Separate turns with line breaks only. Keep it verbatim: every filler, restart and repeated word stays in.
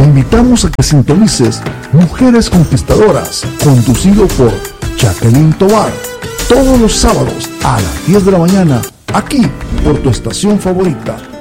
invitamos a que sintonices Mujeres Conquistadoras, conducido por Jacqueline Tovar, todos los sábados a las diez de la mañana, aquí por tu estación favorita,